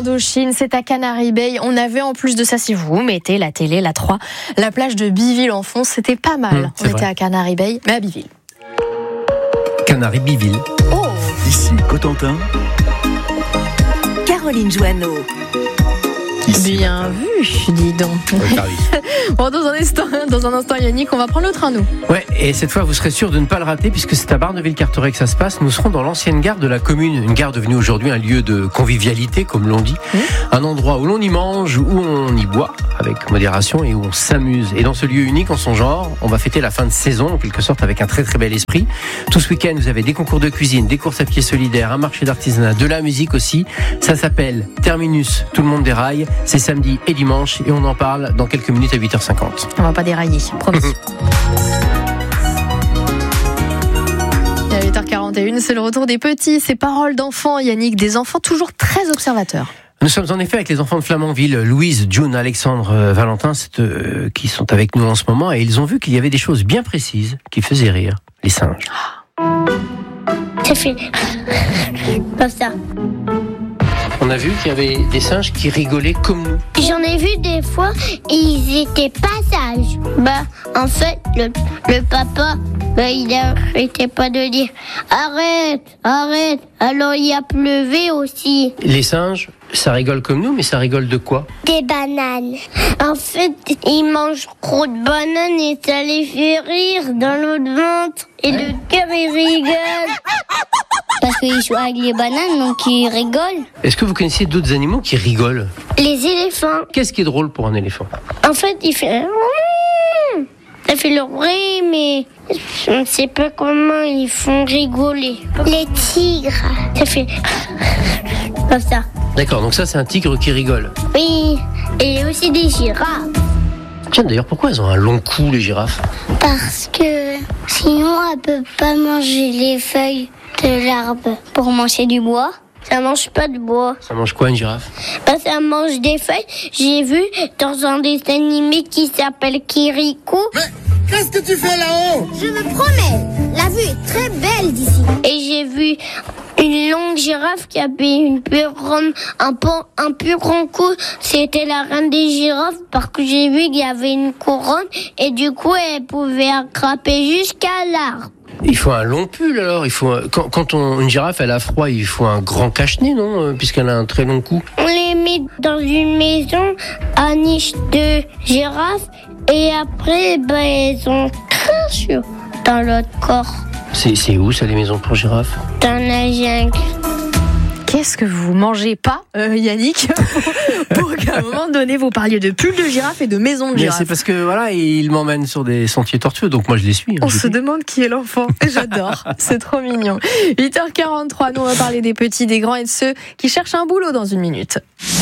d'Indochine, c'est à Canary Bay. On avait en plus de ça, si vous mettez la télé, la 3, la plage de Biville en fond, c'était pas mal. On était à Canary Bay, mais à Biville. Canary Biville. Oh. Ici Cotentin. Caroline Joanneau. Bien vu, dis donc. Bon, dans un instant, Yannick, on va prendre le train, nous. Ouais, et cette fois, vous serez sûr de ne pas le rater, puisque c'est à Barneville-Carteret que ça se passe. Nous serons dans l'ancienne gare de la commune, une gare devenue aujourd'hui un lieu de convivialité, comme l'on dit. Un endroit où l'on y mange, où on y boit, avec modération, et où on s'amuse. Et dans ce lieu unique en son genre, on va fêter la fin de saison, en quelque sorte, avec un très très bel esprit. Tout ce week-end, vous avez des concours de cuisine, des courses à pied solidaires, un marché d'artisanat, de la musique aussi. Ça s'appelle Terminus, tout le monde déraille. C'est samedi et dimanche, et on en parle dans quelques minutes à 8h50. On va pas dérailler, promis. Et à 8h41, c'est le retour des petits, ces paroles d'enfants, Yannick, des enfants toujours très observateurs. Nous sommes en effet avec les enfants de Flamanville, Louise, June, Alexandre, Valentin, qui sont avec nous en ce moment, et ils ont vu qu'il y avait des choses bien précises qui faisaient rire les singes. Ça fait comme ça. On a vu qu'il y avait des singes qui rigolaient comme nous. J'en ai vu des fois et ils étaient pas sages. En fait, le papa, il arrêtait pas de dire arrête. Alors il a pleuvé aussi. Les singes, ça rigole comme nous, mais ça rigole de quoi? Des bananes. En fait, ils mangent trop de bananes et ça les fait rire dans l'autre ventre. Et le cœur, il rigole. Parce qu'ils jouent avec les bananes, donc ils rigolent. Est-ce que vous connaissez d'autres animaux qui rigolent? Les éléphants. Qu'est-ce qui est drôle pour un éléphant? En fait, il fait... Ça fait le bruit, mais je ne sais pas comment ils font rigoler. Les tigres, ça fait... comme ça. D'accord, donc ça c'est un tigre qui rigole. Oui, et aussi des girafes. Tiens, d'ailleurs, pourquoi elles ont un long cou, les girafes? Parce que sinon, elles ne peuvent pas manger les feuilles de l'arbre. Pour manger du bois. Ça mange pas de bois. Ça mange quoi, une girafe? Ça mange des feuilles. J'ai vu dans un dessin animé qui s'appelle Kirikou. Mais qu'est-ce que tu fais là-haut? Je me promets. La vue est très belle d'ici. Et j'ai vu une longue girafe qui avait un plus grand cou. C'était la reine des girafes parce que j'ai vu qu'il y avait une couronne et du coup elle pouvait attraper jusqu'à l'arbre. Il faut un long pull alors. Quand une girafe elle a froid, il faut un grand cache-nez, non? Puisqu'elle a un très long cou. On les met dans une maison à niche de girafe et après elles ont très chaud dans l'autre corps. C'est où ça, les maisons pour girafes? Dans la jungle. Qu'est-ce que vous mangez pas, Yannick, pour qu'à un moment donné vous parliez de pull de girafe et de maison de girafe? C'est parce que voilà, ils m'emmènent sur des sentiers tortueux, donc moi je les suis. On se demande qui est l'enfant. J'adore, c'est trop mignon. 8h43, nous on va parler des petits, des grands et de ceux qui cherchent un boulot dans une minute.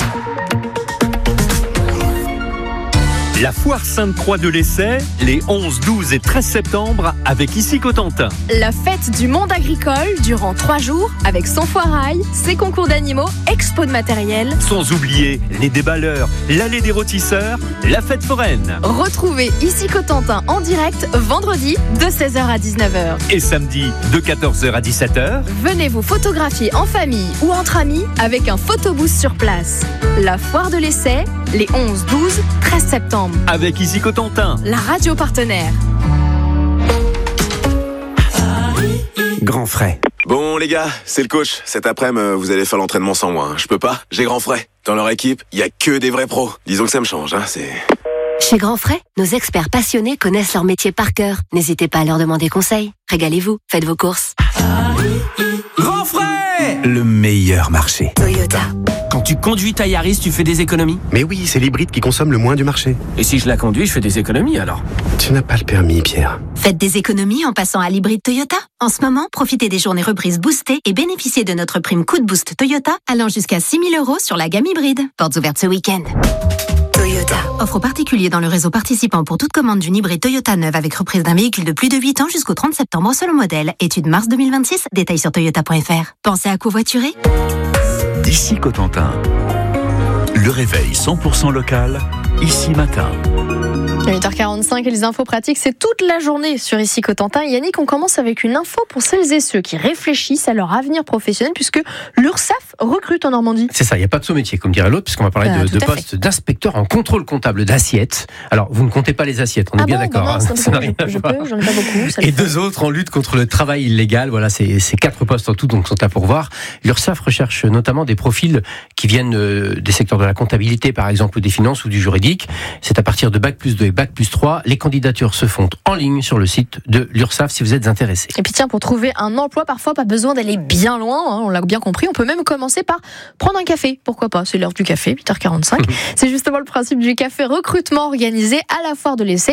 La foire Sainte-Croix de l'Essai, les 11, 12 et 13 septembre, avec Ici Cotentin. La fête du monde agricole durant 3 jours, avec son foirail, ses concours d'animaux, expo de matériel. Sans oublier les déballeurs, l'allée des rôtisseurs, la fête foraine. Retrouvez Ici Cotentin en direct vendredi de 16h à 19h. Et samedi de 14h à 17h. Venez vous photographier en famille ou entre amis avec un photobooth sur place. La foire de l'Essai, les 11, 12, 13 septembre. Avec Ici Cotentin, la radio partenaire. Grand frais. Bon les gars, c'est le coach. Cet après-midi, vous allez faire l'entraînement sans moi. Je peux pas, j'ai Grand Frais. Dans leur équipe, il y a que des vrais pros. Disons que ça me change, c'est... Chez Grand Frais, nos experts passionnés connaissent leur métier par cœur. N'hésitez pas à leur demander conseil. Régalez-vous, faites vos courses. Grand frais, le meilleur marché. Toyota. Quand tu conduis ta Yaris, tu fais des économies? Mais oui, c'est l'hybride qui consomme le moins du marché. Et si je la conduis, je fais des économies alors? Tu n'as pas le permis, Pierre. Faites des économies en passant à l'hybride Toyota. En ce moment, profitez des journées reprises boostées et bénéficiez de notre prime coup de boost Toyota allant jusqu'à 6 000 € sur la gamme hybride. Portes ouvertes ce week-end. Toyota. Offre aux particuliers dans le réseau participant pour toute commande d'une hybride Toyota neuve avec reprise d'un véhicule de plus de 8 ans jusqu'au 30 septembre selon modèle. Étude mars 2026. Détails sur toyota.fr. Pensez à covoiturer? d'ici Cotentin. Le réveil 100% local Ici Matin. 8h45 et les infos pratiques, c'est toute la journée sur Ici Cotentin. Yannick, on commence avec une info pour celles et ceux qui réfléchissent à leur avenir professionnel puisque l'URSSAF recrute en Normandie. C'est ça, il n'y a pas de saut-métier, comme dirait l'autre, puisqu'on va parler de poste d'inspecteur en contrôle comptable d'assiettes. Alors, vous ne comptez pas les assiettes, on est bien d'accord. Ça n'a rien à voir. J'en ai pas beaucoup. Et 2 autres en lutte contre le travail illégal. Voilà, c'est 4 postes en tout, donc sont à pourvoir. L'URSSAF recherche notamment des profils qui viennent des secteurs de la comptabilité, par exemple, ou des finances ou du juridique. C'est à partir de Bac+2 et Bac+3. Les candidatures se font en ligne sur le site de l'URSSAF si vous êtes intéressé. Et puis tiens, pour trouver un emploi, parfois pas besoin d'aller bien loin, on l'a bien compris, on peut même commencer par prendre un café. Pourquoi pas, c'est l'heure du café, 8h45. C'est justement le principe du café recrutement organisé à la foire de l'essai.